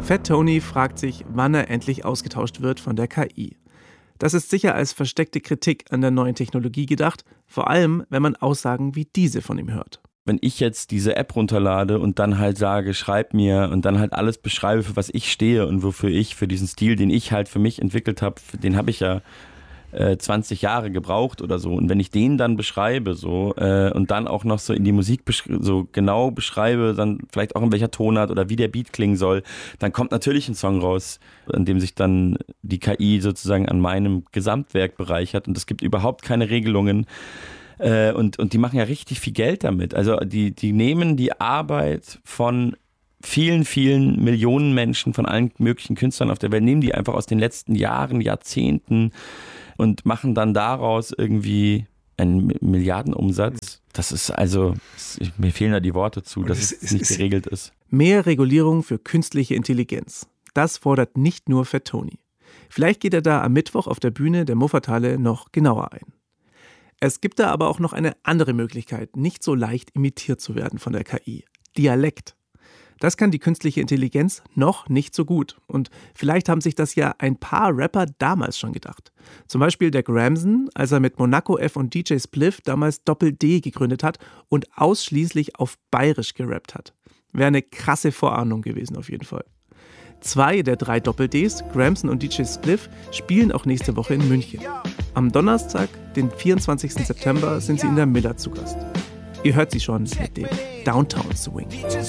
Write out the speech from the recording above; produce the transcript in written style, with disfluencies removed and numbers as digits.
Fat Tony fragt sich, wann er endlich ausgetauscht wird von der KI. Das ist sicher als versteckte Kritik an der neuen Technologie gedacht, vor allem, wenn man Aussagen wie diese von ihm hört. Wenn ich jetzt diese App runterlade und dann halt sage, schreib mir und dann halt alles beschreibe, für was ich stehe und wofür ich, für diesen Stil, den ich halt für mich entwickelt habe, den habe ich ja 20 Jahre gebraucht oder so. Und wenn ich den dann beschreibe so und dann auch noch so in die Musik so genau beschreibe, dann vielleicht auch in welcher Tonart oder wie der Beat klingen soll, dann kommt natürlich ein Song raus, an dem sich dann die KI sozusagen an meinem Gesamtwerk bereichert. Und es gibt überhaupt keine Regelungen. Und die machen ja richtig viel Geld damit. Also die nehmen die Arbeit von vielen, vielen Millionen Menschen, von allen möglichen Künstlern auf der Welt, nehmen die einfach aus den letzten Jahren, Jahrzehnten und machen dann daraus irgendwie einen Milliardenumsatz. Das ist also, mir fehlen da die Worte zu, dass es nicht geregelt ist. Mehr Regulierung für künstliche Intelligenz. Das fordert nicht nur Fat Tony. Vielleicht geht er da am Mittwoch auf der Bühne der Muffatale noch genauer ein. Es gibt da aber auch noch eine andere Möglichkeit, nicht so leicht imitiert zu werden von der KI. Dialekt. Das kann die künstliche Intelligenz noch nicht so gut. Und vielleicht haben sich das ja ein paar Rapper damals schon gedacht. Zum Beispiel der Gramson, als er mit Monaco F und DJ Spliff damals Doppel-D gegründet hat und ausschließlich auf Bayerisch gerappt hat. Wäre eine krasse Vorahnung gewesen auf jeden Fall. 2 der 3 Doppel-Ds, Gramson und DJ Spliff, spielen auch nächste Woche in München. Am Donnerstag, den 24. September, sind sie in der Miller zu Gast. Ihr hört sie schon mit dem Downtown Swing.